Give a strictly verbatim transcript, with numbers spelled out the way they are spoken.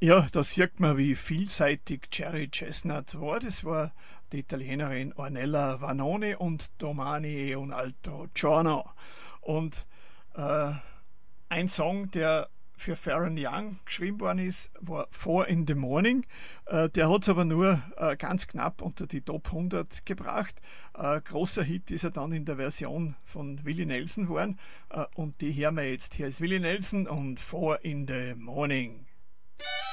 Ja, da sieht man, wie vielseitig Cherry Chestnut war. Das war die Italienerin Ornella Vanoni und Domani e un altro giorno. Und äh, ein Song, der für Faron Young geschrieben worden ist, war Four in the Morning. Äh, der hat es aber nur äh, ganz knapp unter die Top hundert gebracht. Äh, großer Hit ist er dann in der Version von Willie Nelson geworden. Äh, und die hören wir jetzt. Hier ist Willie Nelson und Four in the Morning.